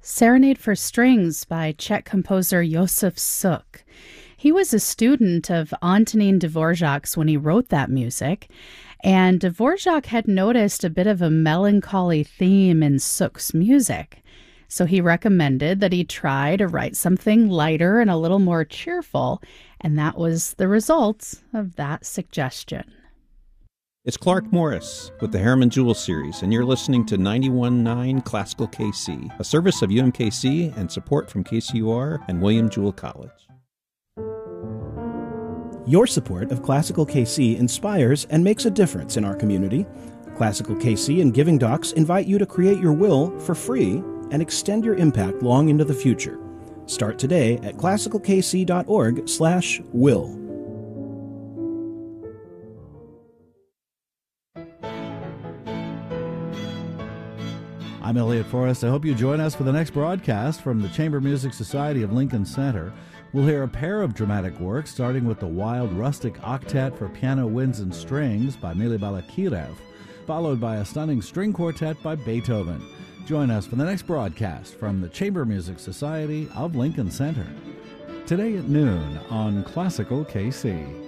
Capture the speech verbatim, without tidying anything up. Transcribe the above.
Serenade for Strings by Czech composer Josef Suk. He was a student of Antonín Dvořák's when he wrote that music, and Dvořák had noticed a bit of a melancholy theme in Suk's music. So he recommended that he try to write something lighter and a little more cheerful, and that was the result of that suggestion. It's Clark Morris with the Harriman Jewell series, and you're listening to ninety-one point nine Classical K C, a service of U M K C and support from K C U R and William Jewell College. Your support of Classical K C inspires and makes a difference in our community. Classical K C and Giving Docs invite you to create your will for free and extend your impact long into the future. Start today at classical k c dot org slash will. I'm Elliot Forrest. I hope you join us for the next broadcast from the Chamber Music Society of Lincoln Center. We'll hear a pair of dramatic works, starting with the Wild Rustic Octet for Piano, Winds, and Strings by Mily Balakirev, followed by a stunning string quartet by Beethoven. Join us for the next broadcast from the Chamber Music Society of Lincoln Center. Today at noon on Classical K C.